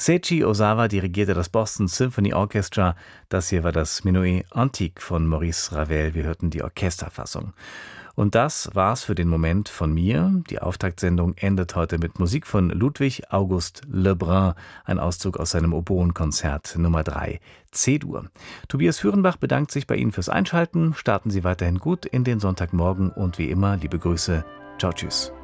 Seiichi Ozawa dirigierte das Boston Symphony Orchestra. Das hier war das Menuet Antique von Maurice Ravel. Wir hörten die Orchesterfassung. Und das war's für den Moment von mir. Die Auftaktsendung endet heute mit Musik von Ludwig August Lebrun, ein Auszug aus seinem Oboenkonzert Nummer 3, C-Dur. Tobias Führenbach bedankt sich bei Ihnen fürs Einschalten. Starten Sie weiterhin gut in den Sonntagmorgen und wie immer liebe Grüße. Ciao, tschüss.